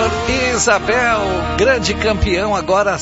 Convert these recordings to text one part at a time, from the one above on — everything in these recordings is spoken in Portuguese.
Isabel, grande campeão, agora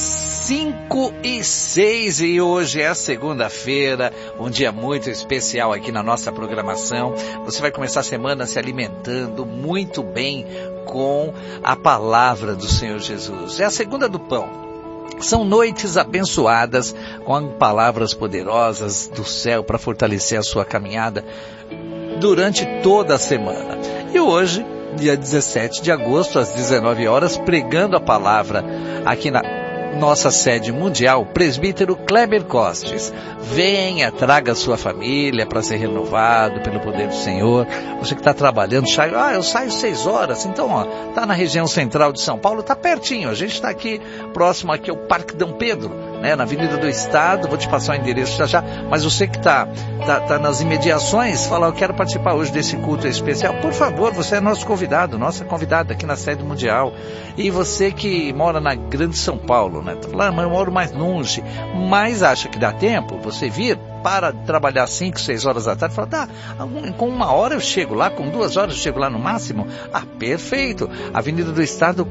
5:06 e hoje é segunda-feira, um dia muito especial aqui na nossa programação. Você vai começar a semana se alimentando muito bem com a palavra do Senhor Jesus. É a segunda do pão. São noites abençoadas com palavras poderosas do céu para fortalecer a sua caminhada durante toda a semana. E hoje, dia 17 de agosto, às 19 horas, pregando a palavra aqui na nossa sede mundial, presbítero Kleber Costes. Venha, traga a sua família para ser renovado pelo poder do Senhor. Você que está trabalhando, eu saio 6 horas, então está na região central de São Paulo, está pertinho, a gente está aqui, próximo aqui ao Parque Dom Pedro, né, na Avenida do Estado, vou te passar o endereço já, mas você que está nas imediações, fala, eu quero participar hoje desse culto especial, por favor, você é nosso convidado, nossa convidada aqui na sede mundial, e você que mora na Grande São Paulo, né, mas eu moro mais longe, mas acha que dá tempo, você vir, para trabalhar 5, 6 horas da tarde, fala, com 1 hora eu chego lá, com 2 horas eu chego lá no máximo, perfeito, Avenida do Estado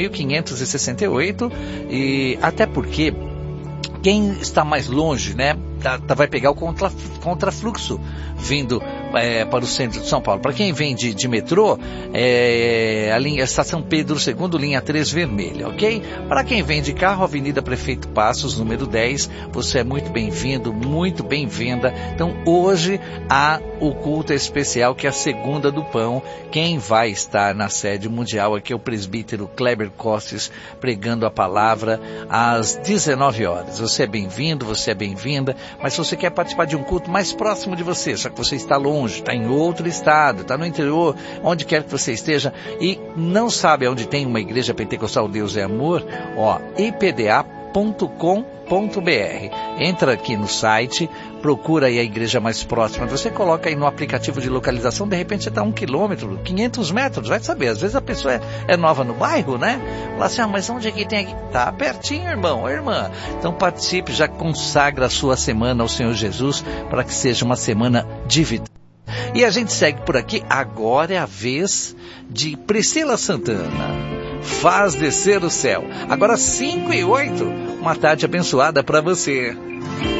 4.568, e até porque quem está mais longe, né, vai pegar o contrafluxo vindo para o centro de São Paulo. Para quem vem de metrô, a Estação Pedro II, linha 3 vermelha, ok? Para quem vem de carro, Avenida Prefeito Passos, número 10, você é muito bem-vindo, muito bem-vinda. Então hoje há o culto especial que é a segunda do pão. Quem vai estar na sede mundial aqui é o presbítero Kleber Costes, pregando a palavra às 19 horas. Você é bem-vindo, você é bem-vinda, mas se você quer participar de um culto mais próximo de você, só que você está longe, está em outro estado, está no interior, onde quer que você esteja, e não sabe onde tem uma igreja pentecostal Deus é Amor, ipda.com.br. Entra aqui no site, procura aí a igreja mais próxima, você coloca aí no aplicativo de localização, de repente você está a 1 quilômetro, 500 metros, vai saber, às vezes a pessoa é nova no bairro, né? Fala assim, mas onde é que tem aqui? Tá pertinho, irmão ou irmã. Então participe, já consagra a sua semana ao Senhor Jesus, para que seja uma semana de vitória. E a gente segue por aqui, agora é a vez de Priscila Santana. Faz descer o céu. Agora 5:08, uma tarde abençoada para você.